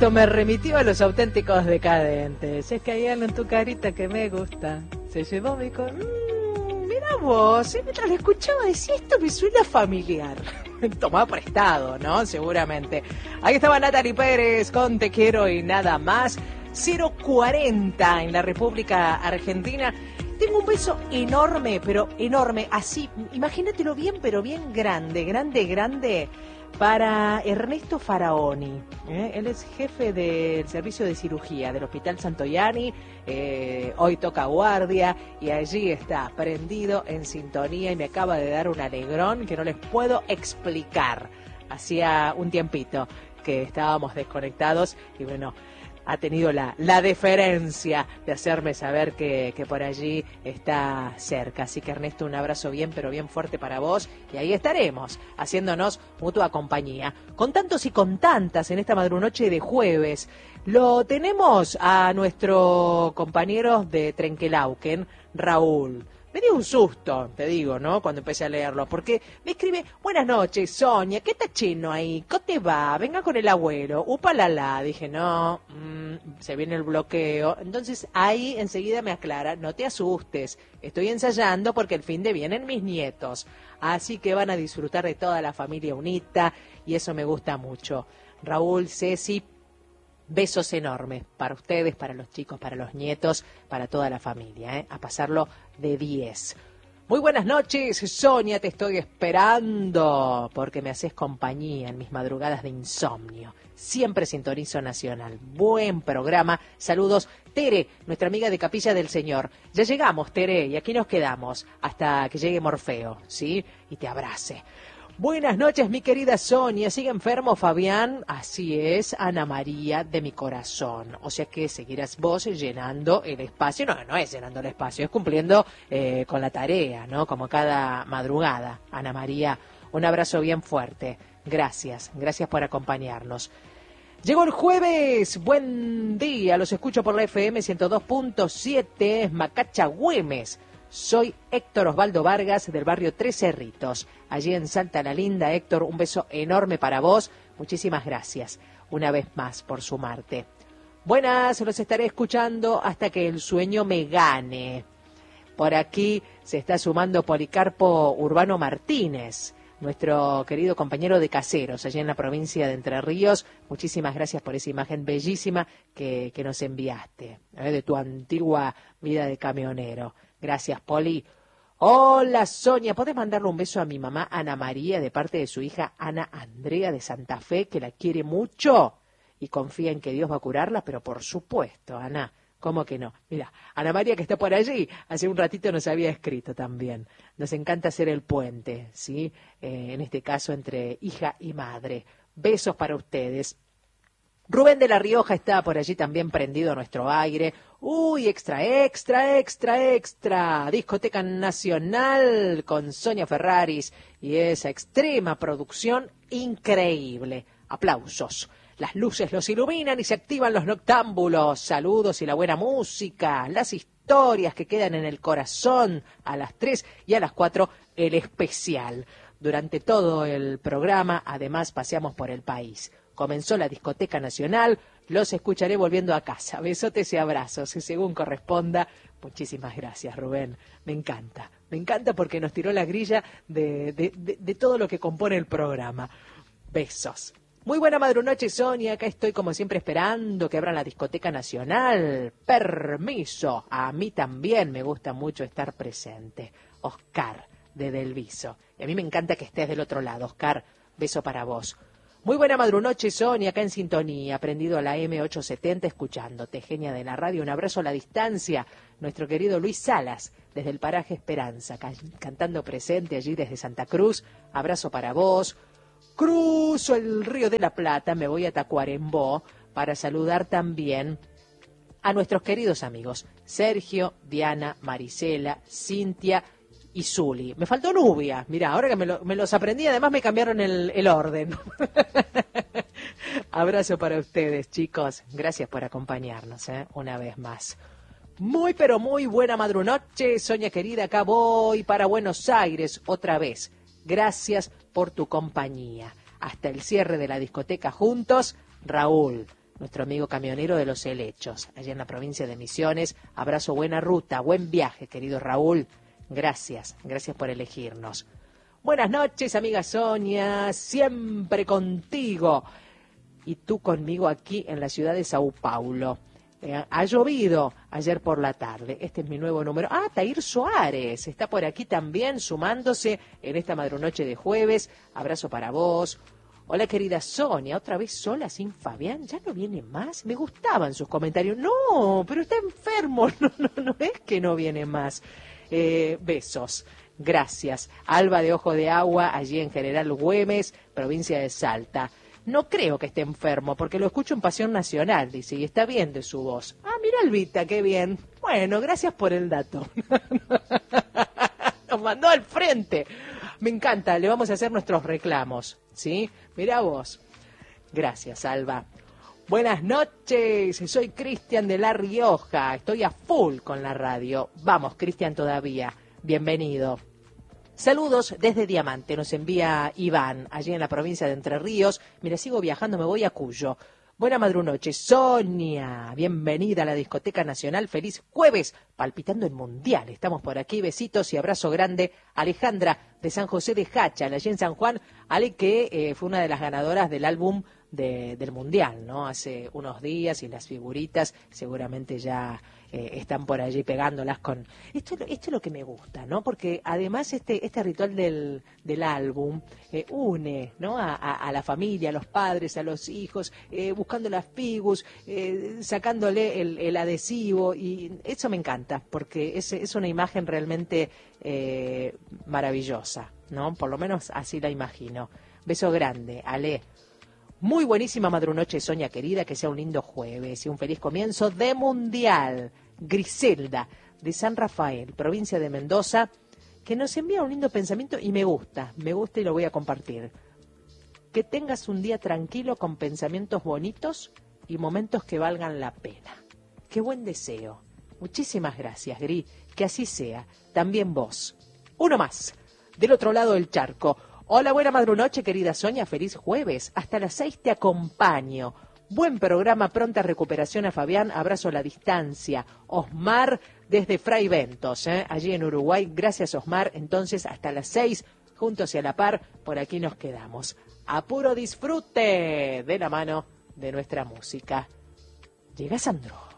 Esto me remitió a los Auténticos Decadentes. Es que hay algo en tu carita que me gusta. Se llevó mi mirá vos, mientras lo escuchaba decía, esto me suena familiar. Tomado prestado, ¿no? Seguramente. Ahí estaba Natalie Pérez con Te Quiero y Nada Más. 040 en la República Argentina. Tengo un beso enorme, pero enorme, así, imagínatelo bien, pero bien grande, grande, para Ernesto Faraoni. Él es jefe del servicio de cirugía del Hospital Santoyani, hoy toca guardia y allí está prendido en sintonía y me acaba de dar un alegrón que no les puedo explicar. Hacía un tiempito que estábamos desconectados y bueno, ha tenido la deferencia de hacerme saber que por allí está cerca. Así que Ernesto, un abrazo bien, pero bien fuerte para vos. Y ahí estaremos, haciéndonos mutua compañía. Con tantos y con tantas en esta madrunoche de jueves, lo tenemos a nuestro compañero de Trenquelauquen, Raúl. Me dio un susto, te digo, ¿no? Cuando empecé a leerlo, porque me escribe, buenas noches, Sonia, ¿qué está chino ahí? ¿Cómo te va? Venga con el abuelo, upalala. Dije, no, se viene el bloqueo. Entonces ahí enseguida me aclara, no te asustes, estoy ensayando porque el fin de vienen mis nietos. Así que van a disfrutar de toda la familia unita y eso me gusta mucho. Raúl, Ceci, besos enormes para ustedes, para los chicos, para los nietos, para toda la familia, a pasarlo de 10. Muy buenas noches, Sonia, te estoy esperando porque me haces compañía en mis madrugadas de insomnio. Siempre sintonizo Nacional. Buen programa. Saludos, Tere, nuestra amiga de Capilla del Señor. Ya llegamos, Tere, y aquí nos quedamos hasta que llegue Morfeo, ¿sí? Y te abrace. Buenas noches, mi querida Sonia. ¿Sigue enfermo Fabián? Así es, Ana María de mi corazón. O sea que seguirás vos llenando el espacio. No es llenando el espacio, es cumpliendo con la tarea, ¿no? Como cada madrugada. Ana María, un abrazo bien fuerte. Gracias por acompañarnos. Llegó el jueves, buen día, los escucho por la FM 102.7, Macacha Güemes. Soy Héctor Osvaldo Vargas del barrio Tres Cerritos, allí en Salta la Linda. Héctor, un beso enorme para vos. Muchísimas gracias una vez más por sumarte. Buenas, los estaré escuchando hasta que el sueño me gane. Por aquí se está sumando Policarpo Urbano Martínez, nuestro querido compañero de Caseros, allí en la provincia de Entre Ríos. Muchísimas gracias por esa imagen bellísima que nos enviaste, de tu antigua vida de camionero. Gracias, Poli. Hola, Sonia. ¿Podés mandarle un beso a mi mamá Ana María de parte de su hija Ana Andrea de Santa Fe, que la quiere mucho y confía en que Dios va a curarla? Pero por supuesto, Ana, ¿cómo que no? Mira, Ana María, que está por allí, hace un ratito nos había escrito también. Nos encanta hacer el puente, ¿sí? En este caso entre hija y madre. Besos para ustedes. Rubén de la Rioja está por allí también prendido a nuestro aire. Uy, extra. Discoteca Nacional con Sonia Ferraris y esa extrema producción increíble. Aplausos. Las luces los iluminan y se activan los noctámbulos. Saludos y la buena música. Las historias que quedan en el corazón. A las 3 y a las 4 el especial. Durante todo el programa, además, paseamos por el país. Comenzó la Discoteca Nacional, los escucharé volviendo a casa. Besotes y abrazos, y según corresponda. Muchísimas gracias, Rubén. Me encanta porque nos tiró la grilla de todo lo que compone el programa. Besos. Muy buena madrunoche, Sonia. Acá estoy como siempre esperando que abran la Discoteca Nacional. Permiso. A mí también me gusta mucho estar presente. Oscar, de Delviso. Y a mí me encanta que estés del otro lado, Oscar. Beso para vos. Muy buena madrunoche, Sonia, acá en sintonía, prendido a la M870, escuchándote, genia de la radio. Un abrazo a la distancia, nuestro querido Luis Salas, desde el paraje Esperanza, cantando presente allí desde Santa Cruz. Abrazo para vos. Cruzo el Río de la Plata, me voy a Tacuarembó para saludar también a nuestros queridos amigos Sergio, Diana, Marisela, Cintia y Zuli. Me faltó Nubia. Mirá, ahora que me los aprendí, además me cambiaron el orden. Abrazo para ustedes, chicos. Gracias por acompañarnos, una vez más. Muy, pero muy buena madrunoche, Sonia querida. Acá voy para Buenos Aires otra vez. Gracias por tu compañía. Hasta el cierre de la discoteca juntos, Raúl. nuestro amigo camionero de Los Helechos, allá en la provincia de Misiones. Abrazo, buena ruta, buen viaje, querido Raúl. Gracias por elegirnos. Buenas noches, amiga Sonia, siempre contigo. Y tú conmigo aquí en la ciudad de Sao Paulo. Ha llovido ayer por la tarde. Este es mi nuevo número. Tair Suárez está por aquí también sumándose en esta madrunoche de jueves. Abrazo para vos. Hola, querida Sonia, otra vez sola sin Fabián. ¿Ya no viene más? Me gustaban sus comentarios. No, pero está enfermo. No es que no viene más. Besos. Gracias. Alba de Ojo de Agua, allí en General Güemes, provincia de Salta. No creo que esté enfermo, porque lo escucho en Pasión Nacional, dice, y está bien de su voz. Mira, Albita, qué bien. Bueno, gracias por el dato. Nos mandó al frente. Me encanta, le vamos a hacer nuestros reclamos, ¿sí? Mirá vos. Gracias, Alba. Buenas noches, soy Cristian de La Rioja. Estoy a full con la radio. Vamos, Cristian, todavía. Bienvenido. Saludos desde Diamante, nos envía Iván, allí en la provincia de Entre Ríos. Mira, sigo viajando, me voy a Cuyo. Buena madrunoche, Sonia, bienvenida a la Discoteca Nacional, feliz jueves, palpitando el Mundial. Estamos por aquí, besitos y abrazo grande. Alejandra de San José de Hacha, allí en San Juan, Ale que fue una de las ganadoras del álbum del Mundial, ¿no? Hace unos días, y las figuritas seguramente ya están por allí pegándolas con... Esto es lo que me gusta, ¿no? Porque además este ritual del álbum une, ¿no? A la familia, a los padres, a los hijos, buscando las figus, sacándole el adhesivo, y eso me encanta, porque es una imagen realmente maravillosa, ¿no? Por lo menos así la imagino. Beso grande, Ale. Muy buenísima madrunoche, Sonia querida, que sea un lindo jueves y un feliz comienzo de Mundial. Griselda, de San Rafael, provincia de Mendoza, que nos envía un lindo pensamiento y me gusta y lo voy a compartir. Que tengas un día tranquilo con pensamientos bonitos y momentos que valgan la pena. Qué buen deseo. Muchísimas gracias, Gri, que así sea. También vos. Uno más, del otro lado del charco. Hola, buena madrunoche, querida Sonia, feliz jueves. Hasta las 6 te acompaño. Buen programa, pronta recuperación a Fabián, abrazo a la distancia. Osmar desde Fray Ventos, allí en Uruguay. Gracias, Osmar. Entonces, hasta las 6, juntos y a la par, por aquí nos quedamos. A puro disfrute de la mano de nuestra música. Llega Sandro.